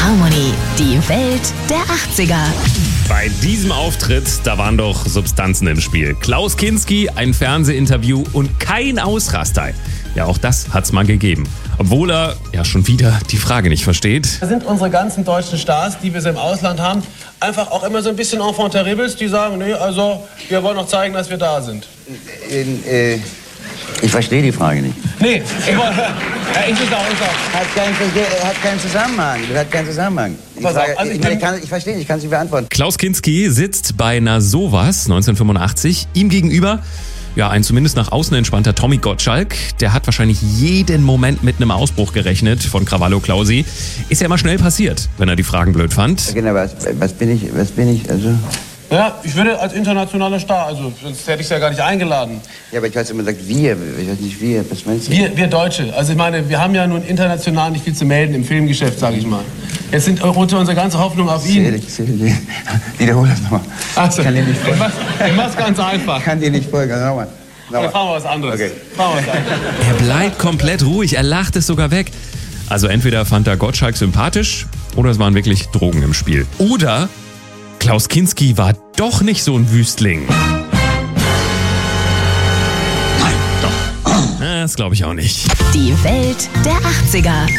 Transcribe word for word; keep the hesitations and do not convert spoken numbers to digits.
Harmony, die Welt der achtziger. Bei diesem Auftritt, da waren doch Substanzen im Spiel. Klaus Kinski, ein Fernsehinterview und kein Ausraster. Ja, auch das hat's mal gegeben. Obwohl er ja schon wieder die Frage nicht versteht. Da sind unsere ganzen deutschen Stars, die wir so im Ausland haben, einfach auch immer so ein bisschen enfant terribles, die sagen, nee, also wir wollen noch zeigen, dass wir da sind. In, äh, ich verstehe die Frage nicht. Nee, ich wollte... Ja, ich muss auch, ich auch. Hat keinen, hat keinen Zusammenhang. Das hat keinen Zusammenhang. Die Pass Frage, auf, also ich ich, bin- ich, kann, ich verstehe, ich kann sie beantworten. Klaus Kinski sitzt bei Na sowas neunzehnhundertfünfundachtzig. Ihm gegenüber, ja, ein zumindest nach außen entspannter Tommy Gottschalk. Der hat wahrscheinlich jeden Moment mit einem Ausbruch gerechnet von Krawallo Klausi. Ist ja immer schnell passiert, wenn er die Fragen blöd fand. Genau, was, was bin ich, was bin ich, also... Ja, ich würde als internationaler Star, also sonst hätte ich es ja gar nicht eingeladen. Ja, aber ich weiß immer gesagt, wir, ich weiß nicht, wir, was meinst du? Wir, wir Deutsche, also ich meine, wir haben ja nun international nicht viel zu melden im Filmgeschäft, sage ich mal. Jetzt sind unsere ganze Hoffnung auf ihn. Ehrlich, ehrlich, wiederhol das nochmal. Also, Ich kann dir nicht ich folgen. mach's, ich mach's ganz einfach. Ich kann dir nicht folgen, also nochmal. Dann nochmal. fahren wir was anderes. Okay. Fahren wir was anderes. Er bleibt komplett ruhig, er lacht es sogar weg. Also entweder fand er Gottschalk sympathisch oder es waren wirklich Drogen im Spiel. Oder Klaus Kinski war doch nicht so ein Wüstling. Nein, doch. Das glaube ich auch nicht. Die Welt der achtziger.